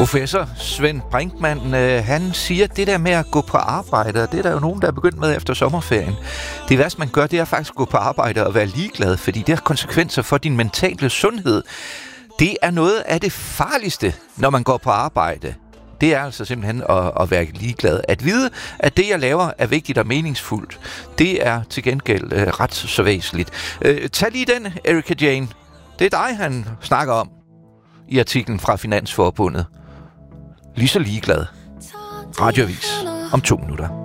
Professor Svend Brinkmann, han siger, at det der med at gå på arbejde, og det er der jo nogen, der er begyndt med efter sommerferien. Det værste, man gør, det er faktisk at gå på arbejde og være ligeglad, fordi det har konsekvenser for din mentale sundhed. Det er noget af det farligste, når man går på arbejde. Det er altså simpelthen at være ligeglad. At vide, at det, jeg laver, er vigtigt og meningsfuldt, det er til gengæld ret så væsentligt. Tag lige den, Erika Jane. Det er dig, han snakker om i artiklen fra Finansforbundet. Lige så ligeglad. Radioavis om 2 minutter.